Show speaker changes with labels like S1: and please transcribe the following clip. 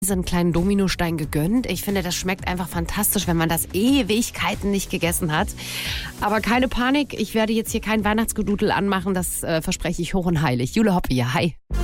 S1: so einen kleinen Dominostein gegönnt. Ich finde, das schmeckt einfach fantastisch, wenn man das Ewigkeiten nicht gegessen hat. Aber keine Panik, ich werde jetzt hier kein Weihnachtsgedudel anmachen, das verspreche ich hoch und heilig. Jule Hoppe, ja, hi.